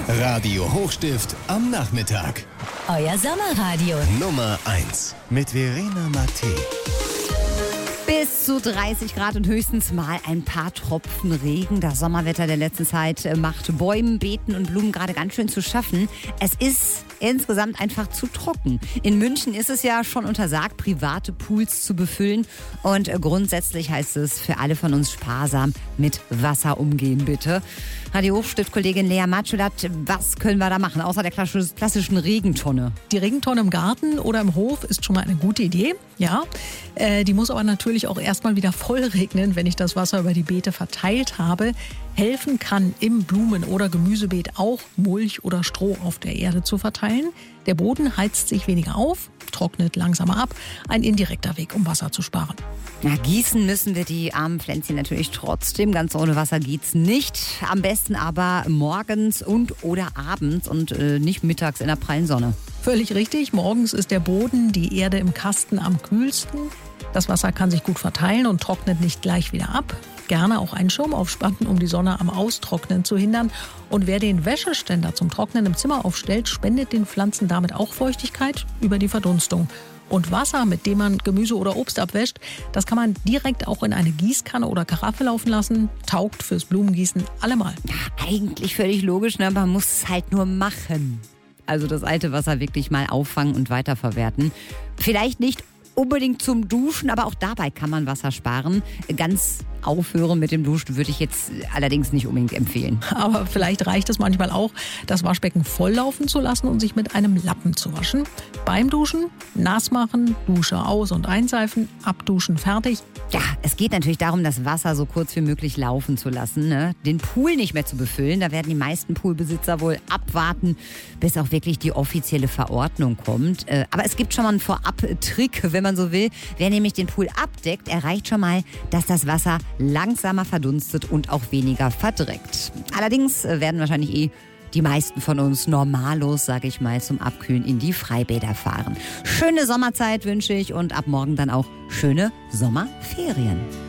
Radio Hochstift am Nachmittag. Euer Sommerradio. Nummer 1 mit Verena Mattei. Bis zu 30 Grad und höchstens mal ein paar Tropfen Regen. Das Sommerwetter der letzten Zeit macht Bäumen, Beeten und Blumen gerade ganz schön zu schaffen. Es ist insgesamt einfach zu trocken. In München ist es ja schon untersagt, private Pools zu befüllen. Und grundsätzlich heißt es für alle von uns sparsam mit Wasser umgehen, bitte. Radio Hochstift-Kollegin Lea Matschulat, was können wir da machen, außer der klassischen Regentonne? Die Regentonne im Garten oder im Hof ist schon mal eine gute Idee, ja. Die muss aber natürlich auch erstmal wieder voll regnen, wenn ich das Wasser über die Beete verteilt habe. Helfen kann im Blumen- oder Gemüsebeet auch Mulch oder Stroh auf der Erde zu verteilen. Der Boden heizt sich weniger auf, trocknet langsamer ab. Ein indirekter Weg, um Wasser zu sparen. Na, gießen müssen wir die armen Pflänzchen natürlich trotzdem. Ganz ohne Wasser geht's nicht. Am besten aber morgens und oder abends und nicht mittags in der prallen Sonne. Völlig richtig. Morgens ist der Boden, die Erde im Kasten am kühlsten. Das Wasser kann sich gut verteilen und trocknet nicht gleich wieder ab. Gerne auch einen Schirm aufspannen, um die Sonne am Austrocknen zu hindern. Und wer den Wäscheständer zum Trocknen im Zimmer aufstellt, spendet den Pflanzen damit auch Feuchtigkeit über die Verdunstung. Und Wasser, mit dem man Gemüse oder Obst abwäscht, das kann man direkt auch in eine Gießkanne oder Karaffe laufen lassen. Taugt fürs Blumengießen allemal. Ja, eigentlich völlig logisch, ne? Man muss es halt nur machen. Also das alte Wasser wirklich mal auffangen und weiterverwerten. Vielleicht nicht unbedingt zum Duschen, aber auch dabei kann man Wasser sparen. Ganz aufhören mit dem Duschen würde ich jetzt allerdings nicht unbedingt empfehlen. Aber vielleicht reicht es manchmal auch, das Waschbecken volllaufen zu lassen und sich mit einem Lappen zu waschen. Beim Duschen nass machen, Dusche aus- und einseifen, abduschen, fertig. Ja, es geht natürlich darum, das Wasser so kurz wie möglich laufen zu lassen, ne? Den Pool nicht mehr zu befüllen. Da werden die meisten Poolbesitzer wohl abwarten, bis auch wirklich die offizielle Verordnung kommt. Aber es gibt schon mal einen Vorab-Trick, wenn man so will. Wer nämlich den Pool abdeckt, erreicht schon mal, dass das Wasser langsamer verdunstet und auch weniger verdreckt. Allerdings werden wahrscheinlich die meisten von uns normallos, sage ich mal, zum Abkühlen in die Freibäder fahren. Schöne Sommerzeit wünsche ich und ab morgen dann auch schöne Sommerferien.